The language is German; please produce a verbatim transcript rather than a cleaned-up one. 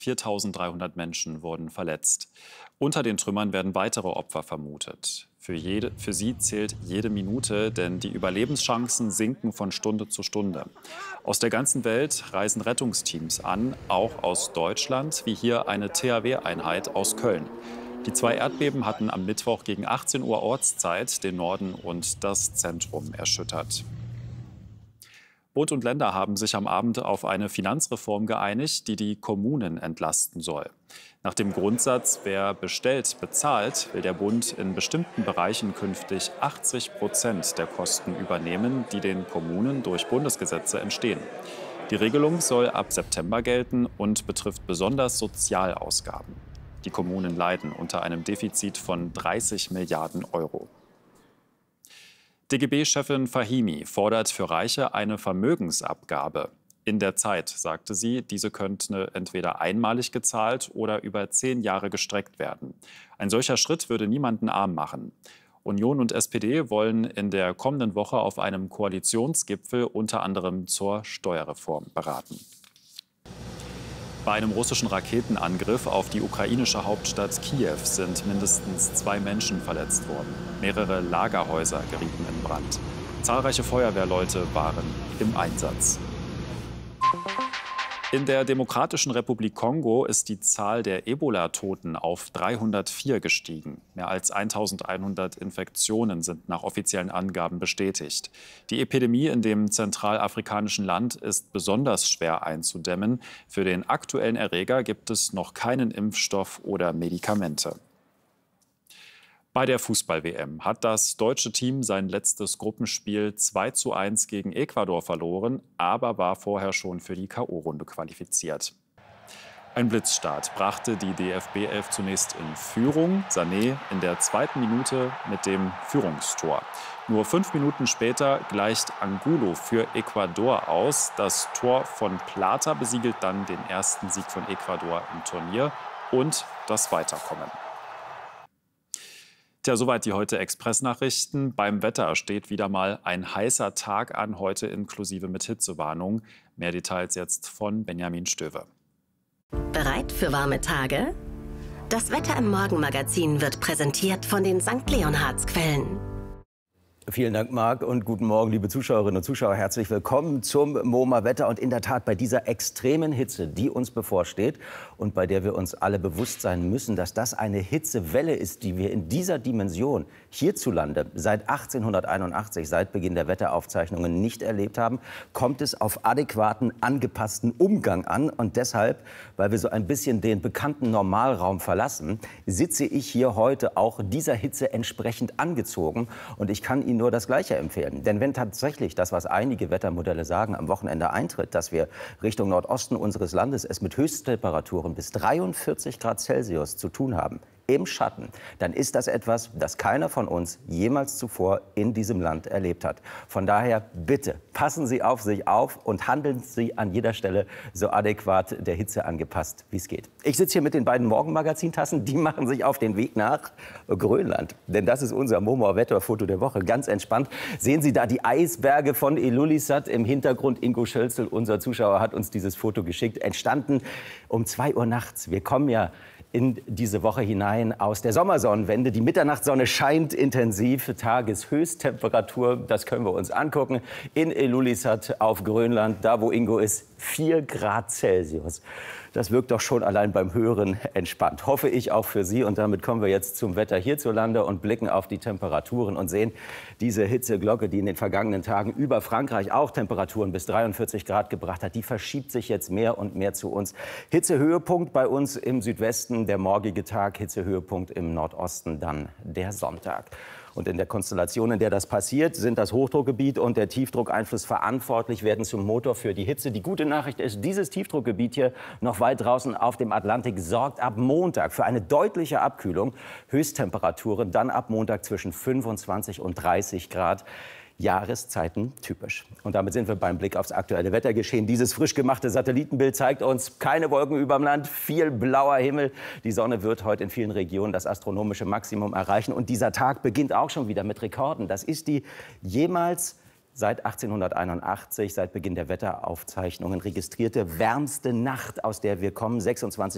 viertausenddreihundert Menschen wurden verletzt. Unter den Trümmern werden weitere Opfer vermutet. Für, jede, für sie zählt jede Minute, denn die Überlebenschancen sinken von Stunde zu Stunde. Aus der ganzen Welt reisen Rettungsteams an, auch aus Deutschland, wie hier eine T H W-Einheit aus Köln. Die zwei Erdbeben hatten am Mittwoch gegen achtzehn Uhr Ortszeit den Norden und das Zentrum erschüttert. Bund und Länder haben sich am Abend auf eine Finanzreform geeinigt, die die Kommunen entlasten soll. Nach dem Grundsatz, wer bestellt, bezahlt, will der Bund in bestimmten Bereichen künftig achtzig Prozent der Kosten übernehmen, die den Kommunen durch Bundesgesetze entstehen. Die Regelung soll ab September gelten und betrifft besonders Sozialausgaben. Die Kommunen leiden unter einem Defizit von dreißig Milliarden Euro. D G B-Chefin Fahimi fordert für Reiche eine Vermögensabgabe. In der Zeit, sagte sie, diese könnte entweder einmalig gezahlt oder über zehn Jahre gestreckt werden. Ein solcher Schritt würde niemanden arm machen. Union und S P D wollen in der kommenden Woche auf einem Koalitionsgipfel unter anderem zur Steuerreform beraten. Bei einem russischen Raketenangriff auf die ukrainische Hauptstadt Kiew sind mindestens zwei Menschen verletzt worden. Mehrere Lagerhäuser gerieten in Brand. Zahlreiche Feuerwehrleute waren im Einsatz. In der Demokratischen Republik Kongo ist die Zahl der Ebola-Toten auf dreihundertvier gestiegen. Mehr als eintausendeinhundert Infektionen sind nach offiziellen Angaben bestätigt. Die Epidemie in dem zentralafrikanischen Land ist besonders schwer einzudämmen. Für den aktuellen Erreger gibt es noch keinen Impfstoff oder Medikamente. Bei der Fußball-W M hat das deutsche Team sein letztes Gruppenspiel zwei zu eins gegen Ecuador verloren, aber war vorher schon für die K O-Runde qualifiziert. Ein Blitzstart brachte die D F B elf zunächst in Führung. Sané in der zweiten Minute mit dem Führungstor. Nur fünf Minuten später gleicht Angulo für Ecuador aus. Das Tor von Plata besiegelt dann den ersten Sieg von Ecuador im Turnier und das Weiterkommen. Tja, soweit die heute Express-Nachrichten. Beim Wetter steht wieder mal ein heißer Tag an, heute inklusive mit Hitzewarnung. Mehr Details jetzt von Benjamin Stöwe. Bereit für warme Tage? Das Wetter im Morgenmagazin wird präsentiert von den Sankt Leonhards-Quellen. Vielen Dank, Marc, und guten Morgen, liebe Zuschauerinnen und Zuschauer. Herzlich willkommen zum MoMA-Wetter. Und in der Tat bei dieser extremen Hitze, die uns bevorsteht und bei der wir uns alle bewusst sein müssen, dass das eine Hitzewelle ist, die wir in dieser Dimension hierzulande seit achtzehnhunderteinundachtzig, seit Beginn der Wetteraufzeichnungen, nicht erlebt haben, kommt es auf adäquaten, angepassten Umgang an. Und deshalb, weil wir so ein bisschen den bekannten Normalraum verlassen, sitze ich hier heute auch dieser Hitze entsprechend angezogen. Und ich kann Ihnen nur das Gleiche empfehlen. Denn wenn tatsächlich das, was einige Wettermodelle sagen, am Wochenende eintritt, dass wir Richtung Nordosten unseres Landes es mit Höchsttemperaturen bis dreiundvierzig Grad Celsius zu tun haben, im Schatten, dann ist das etwas, das keiner von uns jemals zuvor in diesem Land erlebt hat. Von daher bitte passen Sie auf sich auf und handeln Sie an jeder Stelle so adäquat der Hitze angepasst, wie es geht. Ich sitze hier mit den beiden Morgenmagazintassen, die machen sich auf den Weg nach Grönland. Denn das ist unser MoMA-Wetterfoto der Woche. Ganz entspannt. Sehen Sie da die Eisberge von Ilulissat im Hintergrund. Ingo Schölzel, unser Zuschauer, hat uns dieses Foto geschickt. Entstanden um zwei Uhr nachts. Wir kommen ja in diese Woche hinein aus der Sommersonnenwende. Die Mitternachtssonne scheint intensiv. Tageshöchsttemperatur, das können wir uns angucken. In Ilulissat auf Grönland, da wo Ingo ist, vier Grad Celsius. Das wirkt doch schon allein beim Hören entspannt. Hoffe ich auch für Sie. Und damit kommen wir jetzt zum Wetter hierzulande und blicken auf die Temperaturen und sehen diese Hitzeglocke, die in den vergangenen Tagen über Frankreich auch Temperaturen bis dreiundvierzig Grad gebracht hat. Die verschiebt sich jetzt mehr und mehr zu uns. Hitzehöhepunkt bei uns im Südwesten, der morgige Tag. Hitzehöhepunkt im Nordosten dann der Sonntag. Und in der Konstellation, in der das passiert, sind das Hochdruckgebiet und der Tiefdruckeinfluss verantwortlich, werden zum Motor für die Hitze. Die gute Nachricht ist, dieses Tiefdruckgebiet hier noch weit draußen auf dem Atlantik sorgt ab Montag für eine deutliche Abkühlung. Höchsttemperaturen dann ab Montag zwischen fünfundzwanzig und dreißig Grad. Jahreszeiten typisch. Und damit sind wir beim Blick aufs aktuelle Wettergeschehen. Dieses frisch gemachte Satellitenbild zeigt uns keine Wolken überm Land, viel blauer Himmel. Die Sonne wird heute in vielen Regionen das astronomische Maximum erreichen. Und dieser Tag beginnt auch schon wieder mit Rekorden. Das ist die jemals seit achtzehnhunderteinundachtzig, seit Beginn der Wetteraufzeichnungen registrierte wärmste Nacht, aus der wir kommen. sechsundzwanzig